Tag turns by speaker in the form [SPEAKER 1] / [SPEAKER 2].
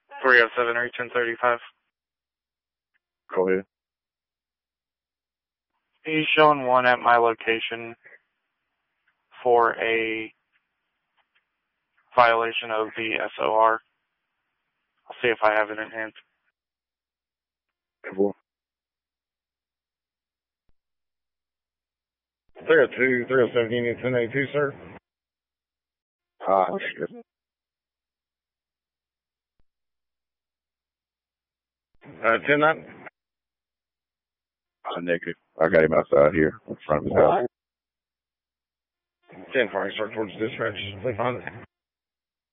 [SPEAKER 1] 307 reach 1035.
[SPEAKER 2] Go ahead.
[SPEAKER 1] He's showing one at my location for a violation of the SOR. I'll see if I have it in hand.
[SPEAKER 2] Cool. 302, 307 Union 1082, sir. 10-9.
[SPEAKER 3] Negative. I got him outside here in front of his house.
[SPEAKER 2] 10-4, start towards dispatch. Please find it.